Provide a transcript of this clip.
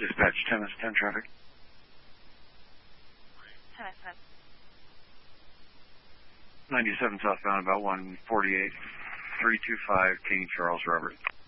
Dispatch 10 traffic. 10. 97 southbound, about 148, 325 King Charles Robert.